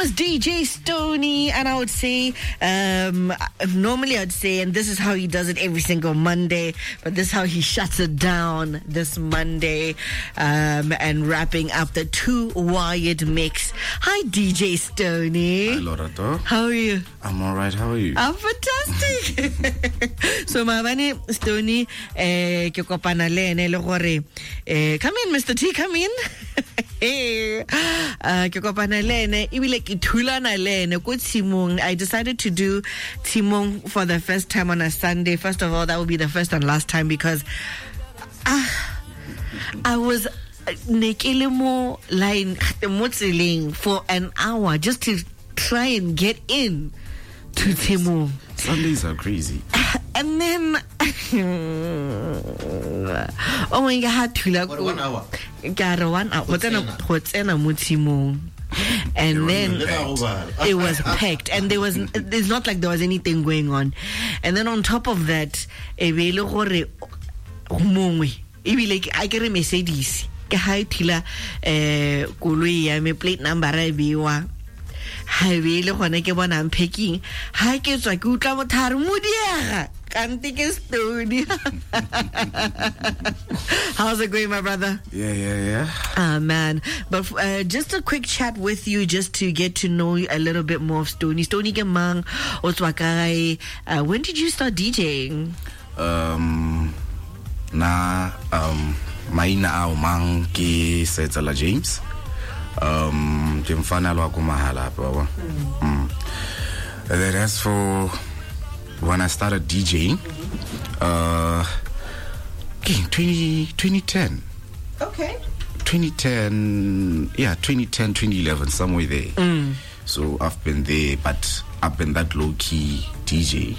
is DJ Stoney, and I would say, normally I'd say, and this is how he does it every single Monday, but this is how he shuts it down this Monday, and wrapping up the Two Wired mix. Hi, DJ Stoney. Hi, Lorato. How are you? I'm all right. How are you? I'm fantastic. So, Mavani Stoney, ke kopana le ene le gore, come in, Mr. T, come in. Ke kopana le ene ebile ke thulana le ene ko tshimong. I decided to do tshimong for the first time on a Sunday. First of all, that would be the first and last time because I was nekele mo line mo tseleng for an hour just to try and get in to tshimong. Sundays are crazy. And then oh my god, thula for 1 hour. Got 1 hour. What's in a mutimong? And then it was packed, and it's not like there was anything going on. And then on top of that, I get a Mercedes. Ke thila koloi ya me plate number e bewa. Ha le gone ke bona I'm packing. Ha ke tswa ke utla motharo modiega. Kanti ke Stoney. How's it going, my brother? Yeah. Man. But just a quick chat with you just to get to know a little bit more of Stoney. Stoney ke mang o tswa kae? When did you start DJing? Maina ao mang ke Setsela James. Ke mfana lwa ko mahala baba. And then as for when I started DJing, 2010. Okay. 2010, 2011, somewhere there. So I've been there, but I've been that low-key DJ.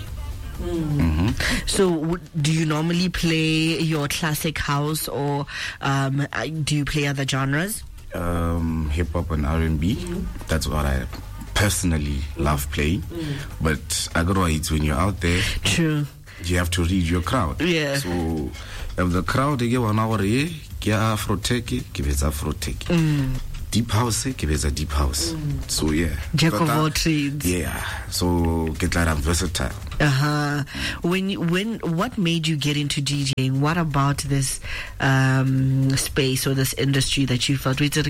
So do you normally play your classic house, or do you play other genres? Hip-hop and R&B. That's what I personally love playing. But I got why it's when you're out there. True. You have to read your crowd. Yeah. So if the crowd they get 1 hour give Afro-tech, give it Afro-tech. Deep house, give it a deep house. So yeah. Jack of all trades. Yeah. So get like I'm versatile. What made you get into DJing? What about this space or this industry that you felt? I'm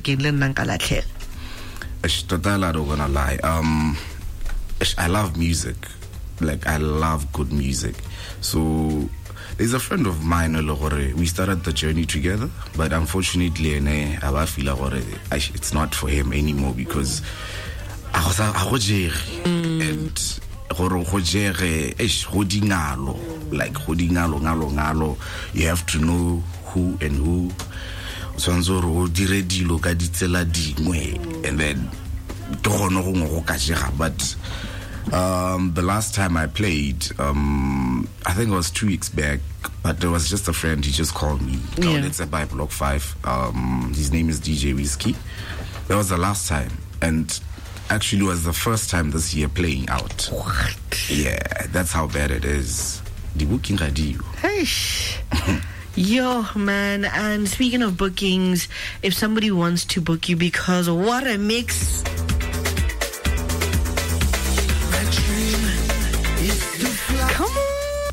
not gonna lie. I love music. Like, I love good music. So there's a friend of mine, we started the journey together, but unfortunately, I feel like it's not for him anymore because and you have to know who and who. And then but the last time I played, I think it was 2 weeks back, but there was just a friend, he just called me. It's by Block 5. His name is DJ Whiskey. That was the last time, and actually it was the first time this year playing out. What? Yeah, that's how bad it is. The booking radio. Hey. Yo, man. And speaking of bookings, if somebody wants to book you, because what a mix. Come on.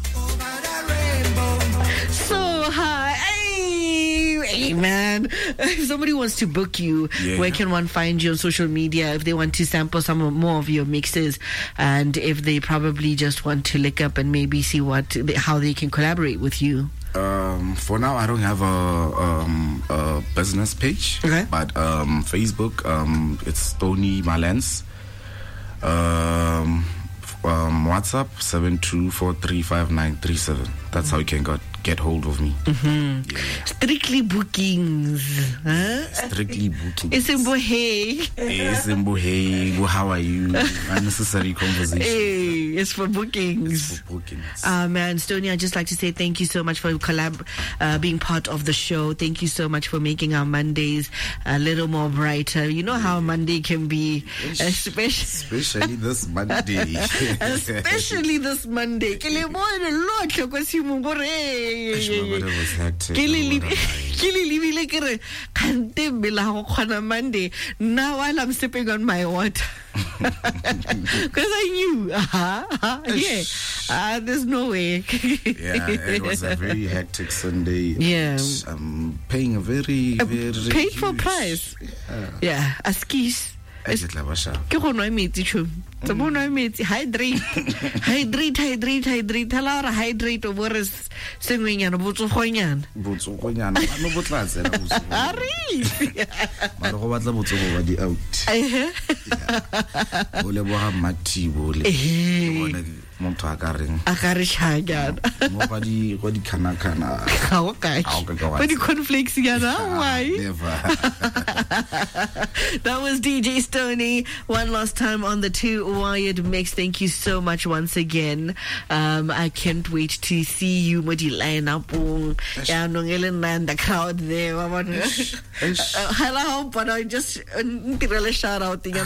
So high. Hey, man. If somebody wants to book you, where can one find you on social media if they want to sample some more of your mixes, and if they probably just want to lick up and maybe see how they can collaborate with you? For now, I don't have a business page, but Facebook, it's Stoney Malens. WhatsApp 72435937. That's how you can get hold of me. Strictly bookings, huh? Strictly bookings. It's how are you? Unnecessary conversation. Hey, it's for bookings. It's for bookings. Man, Stoney, I'd just like to say thank you so much for being part of the show. Thank you so much for making our Mondays a little more brighter. You know how Monday can be, especially this Monday. Especially this Monday. Monday. Now while I'm sipping on my water. Because I knew, there's no way. Yeah, it was a very hectic Sunday. Yeah. Paying a very paid for price. Yeah, askis. Ke go nwa metsi tshum tse mo nwa metsi hydrate hala ra hydrate o bo re sengwenyana botsogonyana no botlatse na ari mara go batla botsogo ba di out o le bo ha mati bo le bona motho a ka re tshanyana mo ba di kana ga o kae ba di cornflakes yana why That was DJ Stoney one last time on the Two Wired Mix. Thank you so much once again. I can't wait to see you Modi line up the crowd there. Hello, but I just really shout out to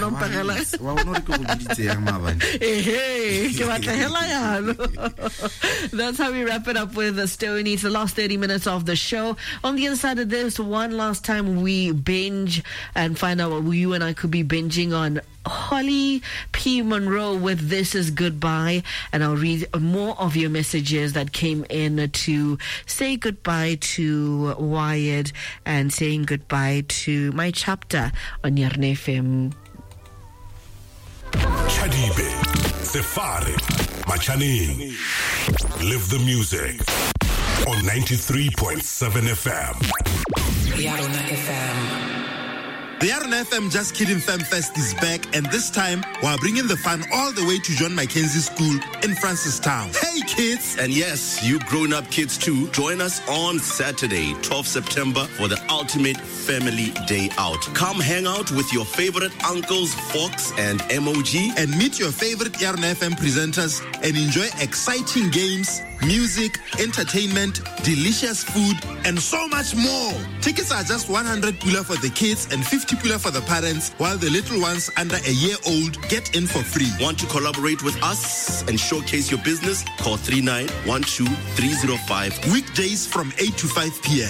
That's how we wrap it up with Stoney. It's the last 30 minutes of the show. On the other side of this, one last time we binge and find out what you and I could be binging on. Holly P. Monroe with This Is Goodbye, and I'll read more of your messages that came in to say goodbye to Wired and saying goodbye to my chapter on Yarn FM. Chadibe, Sefari, Machaning. Live the music on 93.7 FM. Yarn FM. The Yarn FM Just Kidding Fem Fest is back, and this time we're bringing the fun all the way to John Mackenzie School in Francistown. Hey kids! And yes, you grown-up kids too, join us on Saturday, 12 September for the ultimate family day out. Come hang out with your favorite uncles, Fox and MOG. And meet your favorite Yarn FM presenters and enjoy exciting games, music, entertainment, delicious food, and so much more. Tickets are just 100 pula for the kids and 50 pula for the parents, while the little ones under a year old get in for free. Want to collaborate with us and showcase your business? Call 3912-305. Weekdays from 8 to 5 p.m.